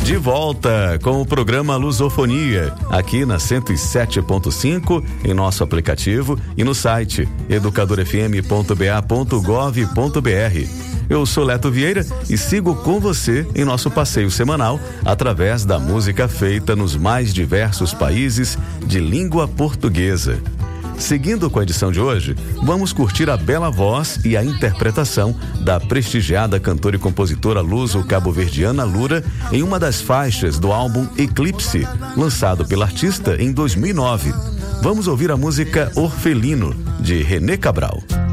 De volta com o programa Lusofonia, aqui na 107.5, em nosso aplicativo e no site educadorfm.ba.gov.br. Eu sou Leto Vieira e sigo com você em nosso passeio semanal através da música feita nos mais diversos países de língua portuguesa. Seguindo com a edição de hoje, vamos curtir a bela voz e a interpretação da prestigiada cantora e compositora luso-cabo-verdiana Lura em uma das faixas do álbum Eclipse, lançado pela artista em 2009. Vamos ouvir a música Orfelino, de René Cabral.